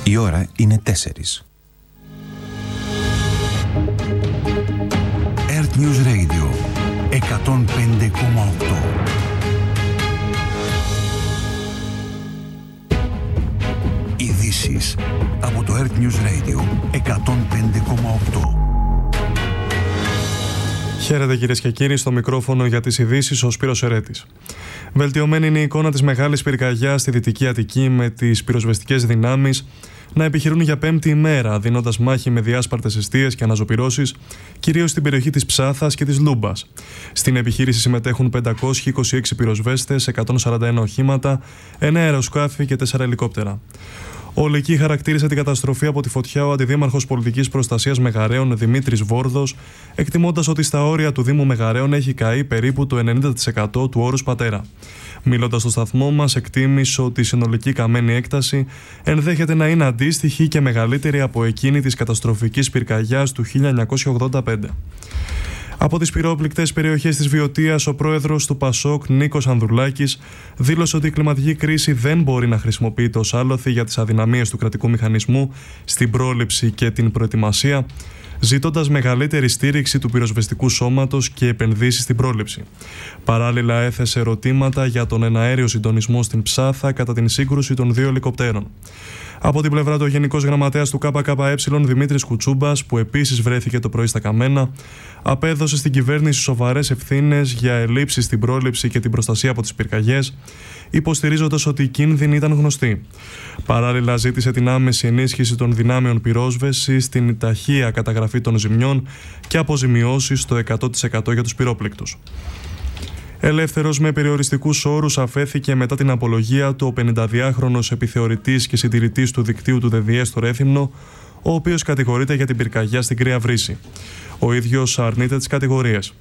Η ώρα είναι 4. Earth News Radio 105,8. Ειδήσεις από το Earth News Radio 105,8. Χαίρετε κυρίες και κύριοι, στο μικρόφωνο για τις ειδήσεις ο Σπύρος Ερέτης. Βελτιωμένη είναι η εικόνα της μεγάλης πυρκαγιάς στη Δυτική Αττική, με τις πυροσβεστικές δυνάμεις να επιχειρούν για 5η ημέρα, δίνοντας μάχη με διάσπαρτες εστίες και αναζωπυρώσεις, κυρίως στην περιοχή της Ψάθας και της Λούμπας. Στην επιχείρηση συμμετέχουν 526 πυροσβέστες, 141 οχήματα, 9 αεροσκάφη και 4 ελικόπτερα. Ολική χαρακτήρισε την καταστροφή από τη φωτιά ο Αντιδήμαρχος Πολιτικής Προστασίας Μεγαρέων Δημήτρης Βόρδος, εκτιμώντας ότι στα όρια του Δήμου Μεγαρέων έχει καεί περίπου το 90% του όρους πατέρα. Μιλώντας στο σταθμό μας, εκτίμησε ότι η συνολική καμένη έκταση ενδέχεται να είναι αντίστοιχη και μεγαλύτερη από εκείνη της καταστροφικής πυρκαγιάς του 1985. Από τις πυρόπληκτες περιοχές της Βιωτίας, ο πρόεδρος του ΠΑΣΟΚ, Νίκος Ανδρουλάκης, δήλωσε ότι η κλιματική κρίση δεν μπορεί να χρησιμοποιείται ως άλοθη για τις αδυναμίες του κρατικού μηχανισμού στην πρόληψη και την προετοιμασία, ζητώντας μεγαλύτερη στήριξη του πυροσβεστικού σώματος και επενδύσεις στην πρόληψη. Παράλληλα, έθεσε ερωτήματα για τον εναέριο συντονισμό στην Ψάθα κατά την σύγκρουση των 2 ελικοπτέρων. Από την πλευρά του, ο Γενικός Γραμματέας του ΚΚΕ, Δημήτρης Κουτσούμπας, που επίσης βρέθηκε το πρωί στα καμένα, απέδωσε στην κυβέρνηση σοβαρές ευθύνες για ελλείψεις στην πρόληψη και την προστασία από τις πυρκαγιές, υποστηρίζοντας ότι οι κίνδυνοι ήταν γνωστοί. Παράλληλα, ζήτησε την άμεση ενίσχυση των δυνάμεων πυρόσβεσης, την ταχεία καταγραφή των ζημιών και αποζημιώσεις στο 100% για τους πυρόπληκτους. Ελεύθερος με περιοριστικούς όρους αφέθηκε μετά την απολογία του ο 52χρονος επιθεωρητής και συντηρητής του δικτύου του ΔΔΕ στο Ρέθυμνο, ο οποίος κατηγορείται για την πυρκαγιά στην Κρύα Βρύση. Ο ίδιος αρνείται τις κατηγορίες.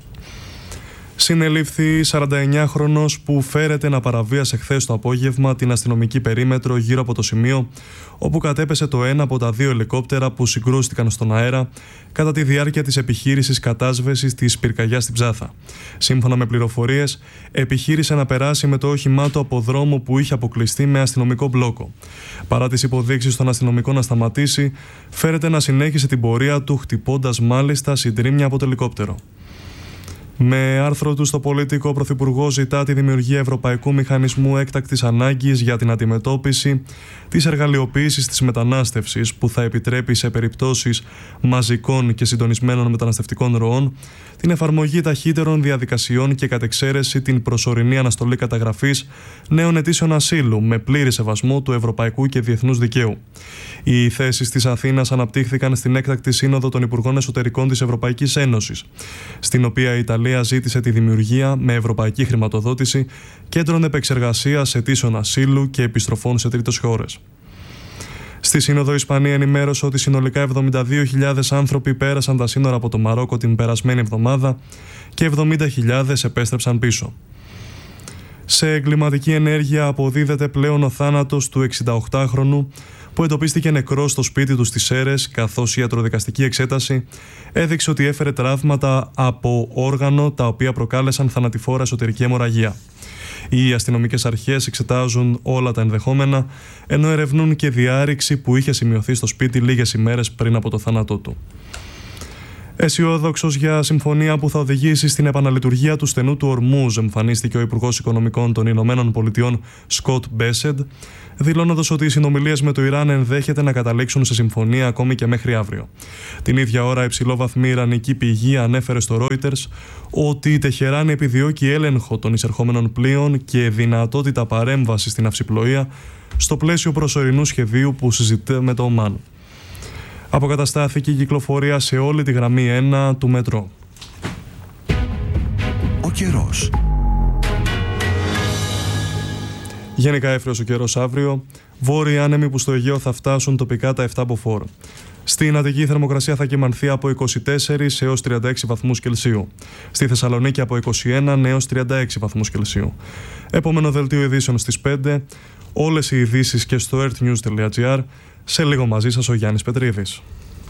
Συνελήφθη 49χρονος που φέρεται να παραβίασε χθες το απόγευμα την αστυνομική περίμετρο γύρω από το σημείο όπου κατέπεσε το ένα από τα 2 ελικόπτερα που συγκρούστηκαν στον αέρα κατά τη διάρκεια της επιχείρησης κατάσβεσης της πυρκαγιάς στην Ψάθα. Σύμφωνα με πληροφορίες, επιχείρησε να περάσει με το όχημά του από δρόμο που είχε αποκλειστεί με αστυνομικό μπλόκο. Παρά τις υποδείξεις των αστυνομικών να σταματήσει, φέρεται να συνέχισε την πορεία του, χτυπώντας μάλιστα συντρίμμια από το ελικόπτερο. Με άρθρο του στο Πολίτικο, ο Πρωθυπουργός ζητά τη δημιουργία Ευρωπαϊκού Μηχανισμού Έκτακτης Ανάγκης για την αντιμετώπιση της εργαλειοποίησης της μετανάστευσης, που θα επιτρέπει σε περιπτώσεις μαζικών και συντονισμένων μεταναστευτικών ροών την εφαρμογή ταχύτερων διαδικασιών και κατ' εξαίρεση την προσωρινή αναστολή καταγραφής νέων αιτήσεων ασύλου με πλήρη σεβασμό του ευρωπαϊκού και διεθνούς δικαίου. Οι θέσεις της Αθήνας αναπτύχθηκαν στην έκτακτη σύνοδο των Υπουργών Εσωτερικών της Ευρωπαϊκής Ένωσης, στην οποία η Ιταλία ζήτησε τη δημιουργία με ευρωπαϊκή χρηματοδότηση κέντρων επεξεργασίας αιτήσεων ασύλου και επιστροφών σε τρίτες χώρες. Στη Σύνοδο, η Ισπανία ενημέρωσε ότι συνολικά 72.000 άνθρωποι πέρασαν τα σύνορα από το Μαρόκο την περασμένη εβδομάδα και 70.000 επέστρεψαν πίσω. Σε εγκληματική ενέργεια αποδίδεται πλέον ο θάνατος του 68χρονου που εντοπίστηκε νεκρός στο σπίτι του στις Σέρρες, καθώς η ιατροδικαστική εξέταση έδειξε ότι έφερε τραύματα από όργανο τα οποία προκάλεσαν θανατηφόρα εσωτερική αιμορραγία. Οι αστυνομικές αρχές εξετάζουν όλα τα ενδεχόμενα, ενώ ερευνούν και διάρρηξη που είχε σημειωθεί στο σπίτι λίγες ημέρες πριν από το θάνατό του. Αισιόδοξος για συμφωνία που θα οδηγήσει στην επαναλειτουργία του στενού του Ορμούζ, εμφανίστηκε ο Υπουργός Οικονομικών των Ηνωμένων Πολιτειών Σκοτ Μπέσεντ, δηλώνοντας ότι οι συνομιλίες με το Ιράν ενδέχεται να καταλήξουν σε συμφωνία ακόμη και μέχρι αύριο. Την ίδια ώρα, υψηλόβαθμη ιρανική πηγή ανέφερε στο Reuters ότι η Τεχεράνη επιδιώκει έλεγχο των εισερχόμενων πλοίων και δυνατότητα παρέμβαση στην ναυσιπλοεία στο πλαίσιο προσωρινού σχεδίου που συζητείται με το Ομάν. Αποκαταστάθηκε η κυκλοφορία σε όλη τη γραμμή 1 του μετρό. Ο καιρός. Γενικά εύκολος ο καιρός αύριο. Βόρειοι άνεμοι που στο Αιγαίο θα φτάσουν τοπικά τα 7 μποφόρ. Στην Αττική η θερμοκρασία θα κυμανθεί από 24 έως 36 βαθμούς Κελσίου. Στη Θεσσαλονίκη από 21 έως 36 βαθμούς Κελσίου. Επόμενο δελτίο ειδήσεων στις 5. Όλες οι ειδήσεις και στο earthnews.gr. Σε λίγο μαζί σας ο Γιάννης Πετρίδης.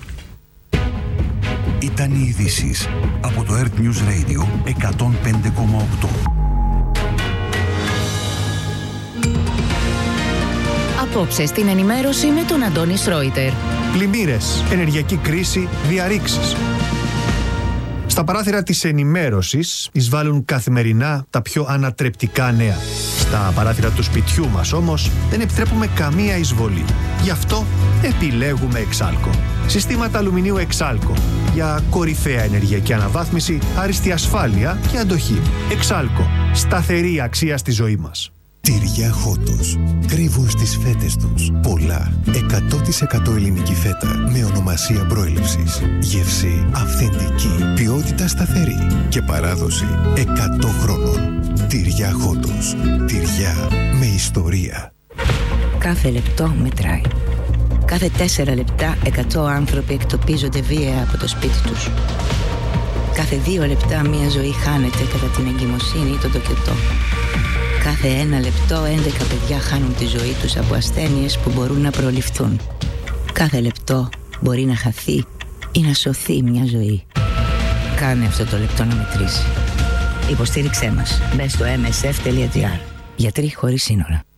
Ήταν οι ειδήσεις από το Earth News Radio 105,8. Απόψε στην ενημέρωση με τον Αντώνη Σρόιτερ. Πλημμύρες, ενεργειακή κρίση, διαρρήξεις. Στα παράθυρα της ενημέρωσης εισβάλλουν καθημερινά τα πιο ανατρεπτικά νέα. Στα παράθυρα του σπιτιού μας όμως δεν επιτρέπουμε καμία εισβολή. Γι' αυτό επιλέγουμε Εξάλκο. Συστήματα αλουμινίου Εξάλκο για κορυφαία ενεργειακή αναβάθμιση, άριστη ασφάλεια και αντοχή. Εξάλκο. Σταθερή αξία στη ζωή μας. Τυριά Χότος. Κρύβουν στις φέτες τους πολλά 100% ελληνική φέτα με ονομασία προέλευσης. Γεύση αυθεντική, ποιότητα σταθερή και παράδοση 100 χρόνων. Τυριά Χότος. Τυριά με ιστορία. Κάθε λεπτό μετράει. Κάθε 4 λεπτά 100 άνθρωποι εκτοπίζονται βία από το σπίτι τους. Κάθε 2 λεπτά μία ζωή χάνεται κατά την εγκυμοσύνη ή τον τοκετό. Κάθε 1 λεπτό 11 παιδιά χάνουν τη ζωή τους από ασθένειες που μπορούν να προληφθούν. Κάθε λεπτό μπορεί να χαθεί ή να σωθεί μια ζωή. Κάνε αυτό το λεπτό να μετρήσει. Υποστήριξέ μας. Μπες στο msf.gr. Γιατροί χωρίς σύνορα.